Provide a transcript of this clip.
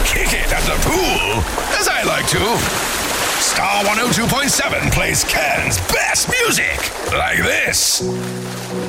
kick it at the pool, as I like to. Star 102.7 plays Cannes' best music, like this.